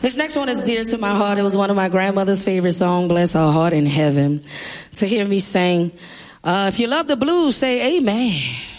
This next one is dear to my heart. It was one of my grandmother's favorite songs, bless her heart in heaven. To hear me sing, if you love the blues, say amen.